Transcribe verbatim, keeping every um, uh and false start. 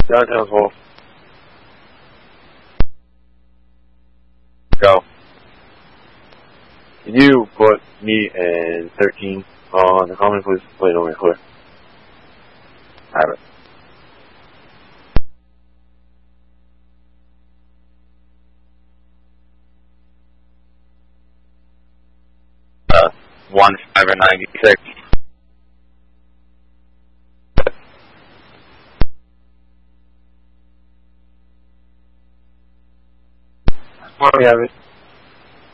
Downtown Wolf. Go. Can you put me and thirteen on the comment, please? Wait, no, wait, clear. Have it. Uh, one five ninety six. We have it.